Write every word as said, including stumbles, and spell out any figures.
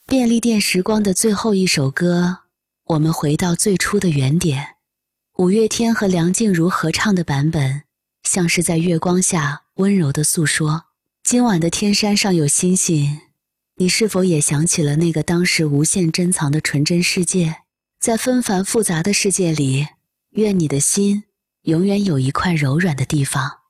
便利店时光的最后一首歌，我们回到最初的原点。五月天和梁静茹合唱的版本，像是在月光下温柔地诉说。今晚的天山上有星星，你是否也想起了那个当时无限珍藏的纯真世界？在纷繁复杂的世界里，愿你的心永远有一块柔软的地方。